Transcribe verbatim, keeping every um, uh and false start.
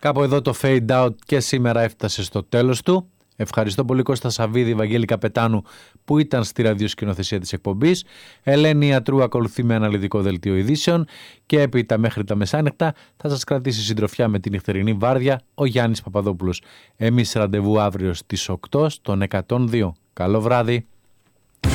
Κάπου εδώ το Fade Out και σήμερα έφτασε στο τέλος του. Ευχαριστώ πολύ Κώστα Σαββίδη, Βαγγέλη Καπετάνου που ήταν στη ραδιοσκηνοθεσία της εκπομπής. Ελένη Ιατρού ακολουθεί με αναλυτικό δελτίο ειδήσεων και έπειτα μέχρι τα μεσάνυχτα θα σας κρατήσει συντροφιά με την νυχτερινή βάρδια ο Γιάννης Παπαδόπουλος. Εμείς ραντεβού αύριο στις οκτώ στον εκατόν δύο. Καλό βράδυ.